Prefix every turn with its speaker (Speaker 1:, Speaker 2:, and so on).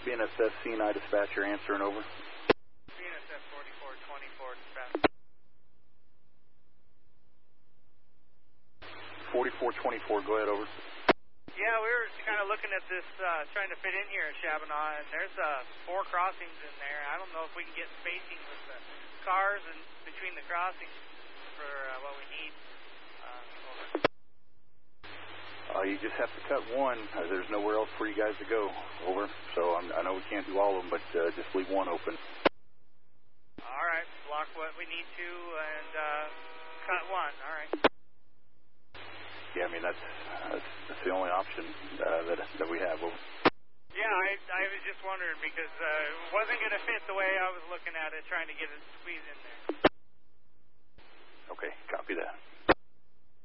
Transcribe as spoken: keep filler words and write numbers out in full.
Speaker 1: B N S S C N I dispatcher answering over.
Speaker 2: B N S S forty-four twenty-four dispatch.
Speaker 1: forty-four twenty-four, go ahead, over.
Speaker 2: Yeah, we were kind of looking at this, uh, trying to fit in here at Chabanah, and there's uh, four crossings in there. I don't know if we can get spacing with the cars and between the crossings for uh, what we need. Uh, over.
Speaker 1: Uh, you just have to cut one. Uh, there's nowhere else for you guys to go. Over. So I'm, I know we can't do all of them, but uh, just leave one open.
Speaker 2: All right. Block what we need to and uh, cut one. All right.
Speaker 1: Yeah, I mean, that's, that's, that's the only option uh, that, that we have. Over.
Speaker 2: Yeah, I, I was just wondering because uh, it wasn't going to fit the way I was looking at it, trying to get it squeezed in there.
Speaker 1: Okay, copy that.